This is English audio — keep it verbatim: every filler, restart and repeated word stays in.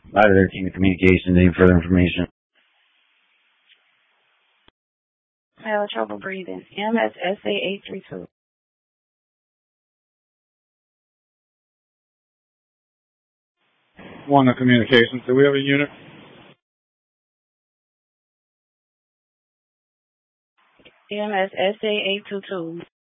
Ladder thirteen to communications. Any further information? I have trouble breathing. M S S A eight three two. One to communications. Do we have a unit? M S S A eight two two.